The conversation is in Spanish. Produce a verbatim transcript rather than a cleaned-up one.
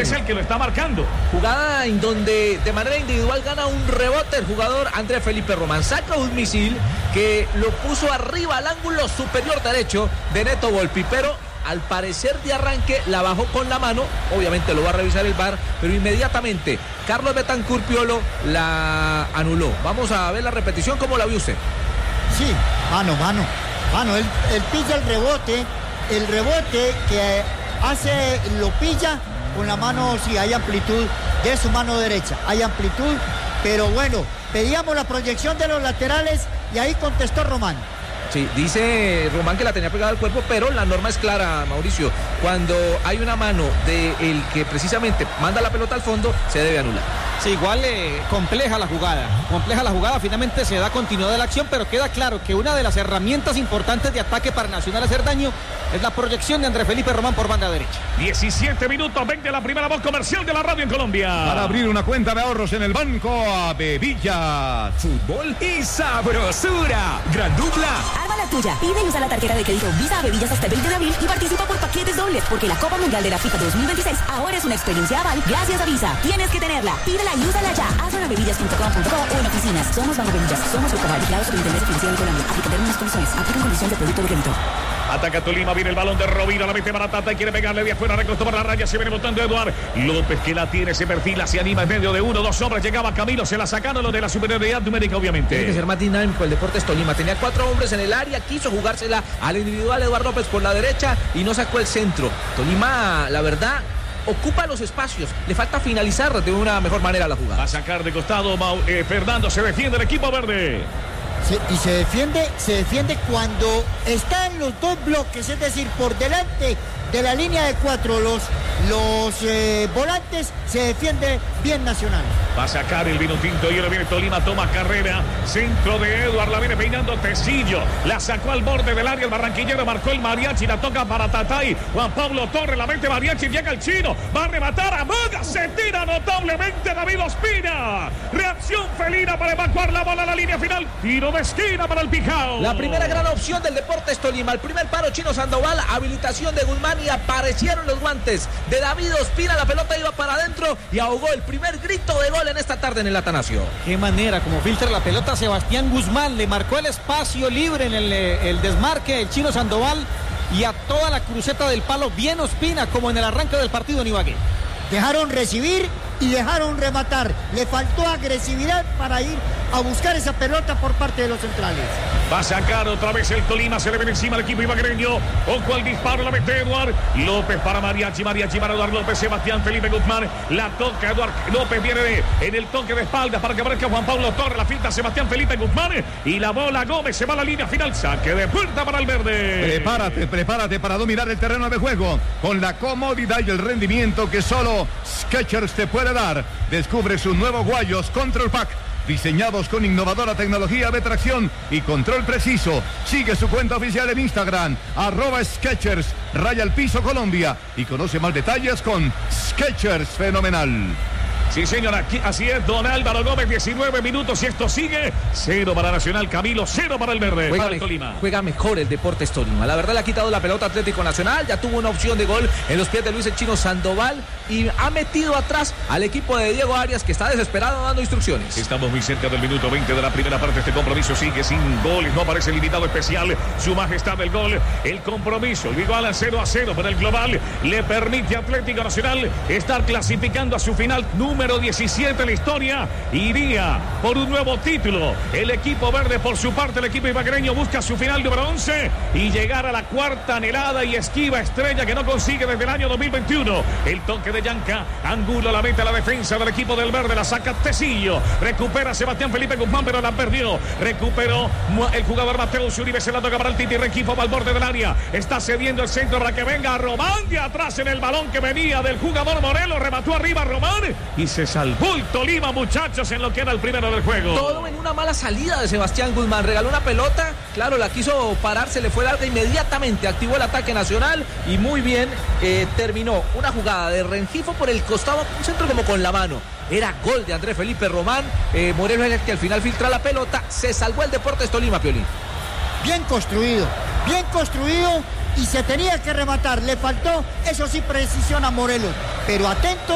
es el que lo está marcando. Jugada en donde de manera individual gana un rebote el jugador Andrés Felipe Román. Saca un misil que lo puso arriba al ángulo superior derecho de Neto Volpi, pero al parecer de arranque la bajó con la mano. Obviamente lo va a revisar el V A R, pero inmediatamente Carlos Betancur Piolo la anuló. Vamos a ver la repetición. ¿Cómo la vio usted? Sí, mano, mano, mano, él, él pilla el rebote, el rebote que hace, lo pilla con la mano, sí, hay amplitud de su mano derecha, hay amplitud, pero bueno, pedíamos la proyección de los laterales y ahí contestó Román. Sí, dice Román que la tenía pegada al cuerpo, pero la norma es clara, Mauricio. Cuando hay una mano de el que precisamente manda la pelota al fondo, se debe anular. Sí, igual eh, compleja la jugada, compleja la jugada, finalmente se da continuidad de la acción, pero queda claro que una de las herramientas importantes de ataque para Nacional hacer daño es la proyección de Andrés Felipe Román por banda derecha. diecisiete minutos, veinte, la primera voz comercial de la radio en Colombia. Para abrir una cuenta de ahorros en el banco, Avevilla. Fútbol y sabrosura. Gran dupla. Arma la tuya. Pide y usa la tarjeta de crédito Visa Avevillas hasta el veinte de abril y participa por paquetes dobles, porque la Copa Mundial de la FIFA dos mil veintiséis ahora es una experiencia aval gracias a Visa. Tienes que tenerla. Pídela y úsala ya. Hazlo en avevillas punto com punto co o en oficinas. Somos Banco Avevillas. Somos Recobar, vigilados por Internet Financiero de Colombia. Aplica términos y condiciones. Aplican condiciones de producto de crédito. Ataca Tolima, viene el balón de Rovira, la mete Baratata y quiere pegarle de afuera, recostó por la raya, se viene botando Eduard López, que la tiene, se perfila, se anima en medio de uno, dos hombres, llegaba Camilo, se la sacaron los de la superioridad numérica, obviamente. Tiene que ser más dinámico el Deportes Tolima, tenía cuatro hombres en el área, quiso jugársela al individual Eduard López por la derecha y no sacó el centro. Tolima, la verdad, ocupa los espacios, le falta finalizar de una mejor manera la jugada. Va a sacar de costado Mau, eh, Fernando, se defiende el equipo verde. Se, y se defiende, se defiende cuando están los dos bloques, es decir, por delante de la línea de cuatro, los, los eh, volantes, se defiende bien Nacional. Va a sacar el vino tinto y ahora viene Tolima, toma carrera, centro de Eduard, la viene peinando Tecillo, la sacó al borde del área, el barranquillero marcó el mariachi, la toca para Tatay, Juan Pablo Torres, la mete mariachi, llega el chino, va a rematar, amaga, se tira notablemente David Ospina, reacción felina para evacuar la bola a la línea final, tiro de esquina para el Pijao. La primera gran opción del Deportes Tolima, el primer paro Chino Sandoval, habilitación de Guzmán y aparecieron los guantes de David Ospina, la pelota iba para adentro y ahogó el primer grito de gol en esta tarde en el Atanasio. Qué manera, como filtra la pelota Sebastián Guzmán, le marcó el espacio libre en el, el desmarque el Chino Sandoval y a toda la cruceta del palo, bien Ospina, como en el arranque del partido en Ibagué. Dejaron recibir y dejaron rematar. Le faltó agresividad para ir a buscar esa pelota por parte de los centrales. Va a sacar otra vez el Tolima, se le viene encima al equipo ibaguereño. Ojo al disparo, la mete Eduard López para Mariachi, Mariachi para Eduard López, Sebastián Felipe Guzmán, la toca Eduard López, viene de, en el toque de espaldas para que aparezca Juan Pablo Torres, la finta Sebastián Felipe Guzmán y la bola Gómez, se va a la línea final, saque de puerta para el verde. Prepárate, prepárate para dominar el terreno de juego con la comodidad y el rendimiento que solo Skechers te puede dar. Descubre sus nuevos guayos Control Pack, diseñados con innovadora tecnología de tracción y control preciso. Sigue su cuenta oficial en Instagram, arroba Skechers, raya al piso Colombia, y conoce más detalles con Skechers Fenomenal. Sí, señor, aquí, así es, don Álvaro Gómez, diecinueve minutos y esto sigue, cero para Nacional, Camilo, cero para el verde, juega, para el me, Tolima. Juega mejor el Deportes Tolima, la verdad le ha quitado la pelota Atlético Nacional, ya tuvo una opción de gol en los pies de Luis el Chino Sandoval y ha metido atrás al equipo de Diego Arias, que está desesperado dando instrucciones. Estamos muy cerca del minuto veinte de la primera parte, este compromiso sigue sin goles, no aparece el invitado especial, su majestad del gol, el compromiso, igual a cero a cero, pero el global le permite a Atlético Nacional estar clasificando a su final número diecisiete en la historia, iría por un nuevo título. El equipo verde, por su parte, el equipo ibaguereño busca su final número once y llegar a la cuarta anhelada y esquiva estrella que no consigue desde el año dos mil veintiuno. El toque de Yanca, Angulo la mete a la defensa del equipo del verde, la saca Tecillo, recupera Sebastián Felipe Guzmán, pero la perdió, recuperó el jugador Mateo Uribe, se la toca para el Titi, Requifo va al borde del área, está cediendo el centro para que venga Román de atrás en el balón que venía del jugador Morelos, remató arriba Román y se salvó el Tolima, muchachos, en lo que era el primero del juego. Todo en una mala salida de Sebastián Guzmán, regaló una pelota, claro, la quiso parar, se le fue larga, inmediatamente activó el ataque Nacional y muy bien eh, terminó una jugada de Rengifo por el costado, un centro como con la mano. Era gol de Andrés Felipe Román, eh, Morelos es el que al final filtra la pelota, se salvó el Deportes Tolima, Piolín. Bien construido, bien construido y se tenía que rematar, le faltó, eso sí, precisión a Morelos, pero atento